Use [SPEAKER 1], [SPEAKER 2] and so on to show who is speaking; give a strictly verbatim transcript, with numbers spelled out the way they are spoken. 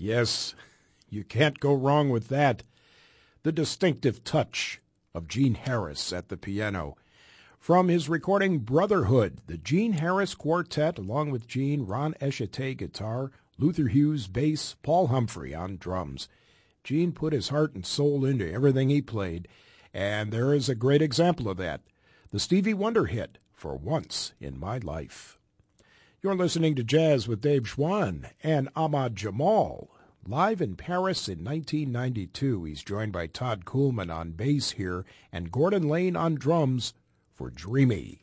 [SPEAKER 1] Yes, you can't go wrong with that. The distinctive touch of Gene Harris at the piano. From his recording Brotherhood, the Gene Harris Quartet, along with Gene, Ron Eshete guitar, Luther Hughes bass, Paul Humphrey on drums. Gene put his heart and soul into everything he played, and there is a great example of that. The Stevie Wonder hit, For Once in My Life. You're listening to Jazz with Dave Schwann and Ahmad Jamal. Live in Paris in nineteen ninety-two, he's joined by Todd Kuhlman on bass here and Gordon Lane on drums for Dreamy.